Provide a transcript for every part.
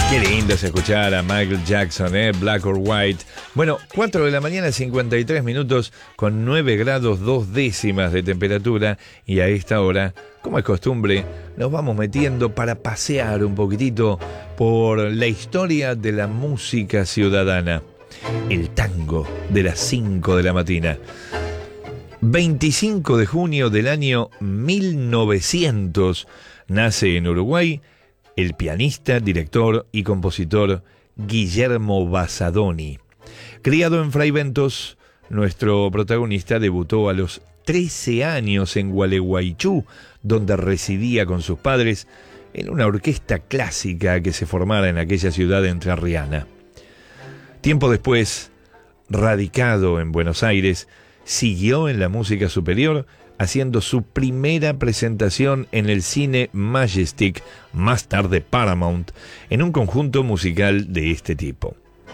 Qué lindo es escuchar a Michael Jackson, Black or White. Bueno, 4 de la mañana, 53 minutos, con 9 grados 2 décimas de temperatura. Y a esta hora, como es costumbre, nos vamos metiendo para pasear un poquitito por la historia de la música ciudadana. El tango de las 5 de la mañana. 25 de junio del año 1900, nace en Uruguay el pianista, director y compositor Guillermo Basadoni. Criado en Fraiventos, nuestro protagonista debutó a los 13 años en Gualeguaychú, donde residía con sus padres, en una orquesta clásica que se formara en aquella ciudad entrerriana. Tiempo después, radicado en Buenos Aires, siguió en la música superior, haciendo su primera presentación en el cine Majestic, más tarde Paramount, en un conjunto musical de este tipo.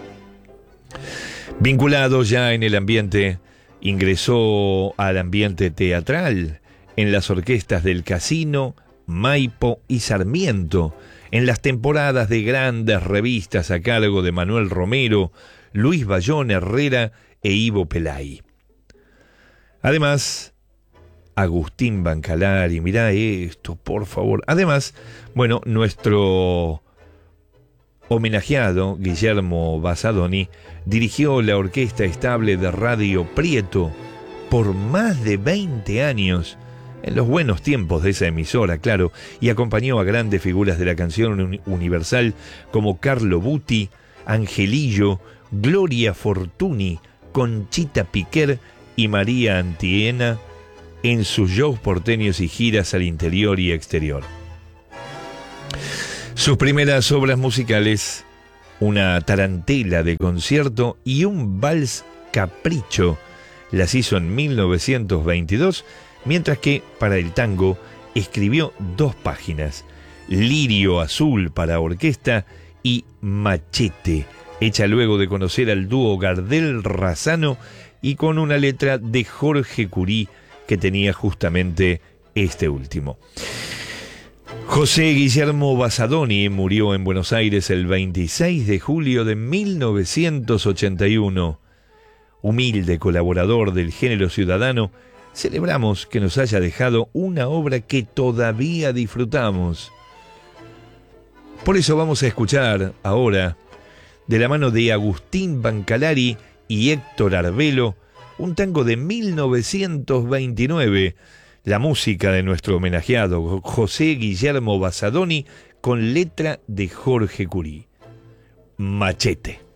Vinculado ya en el ambiente, ingresó al ambiente teatral, en las orquestas del Casino, Maipo y Sarmiento, en las temporadas de grandes revistas a cargo de Manuel Romero, Luis Bayón Herrera e Ivo Pelay. Además, Agustín Bancalari, mirá esto, por favor. Además, bueno, nuestro homenajeado, Guillermo Basadoni, dirigió la Orquesta Estable de Radio Prieto por más de 20 años, en los buenos tiempos de esa emisora, claro, y acompañó a grandes figuras de la canción universal como Carlo Buti, Angelillo, Gloria Fortuny, Conchita Piquer y María Antiena, en sus shows porteños y giras al interior y exterior. Sus primeras obras musicales, una tarantela de concierto y un vals capricho, las hizo en 1922, mientras que para el tango escribió 2 páginas, Lirio Azul para orquesta y Machete, hecha luego de conocer al dúo Gardel-Razzano y con una letra de Jorge Curí, que tenía justamente este último. José Guillermo Basadoni murió en Buenos Aires el 26 de julio de 1981. Humilde colaborador del género ciudadano, celebramos que nos haya dejado una obra que todavía disfrutamos. Por eso vamos a escuchar ahora, de la mano de Agustín Bancalari y Héctor Arbelo, un tango de 1929, la música de nuestro homenajeado José Guillermo Basadoni con letra de Jorge Curí. Machete.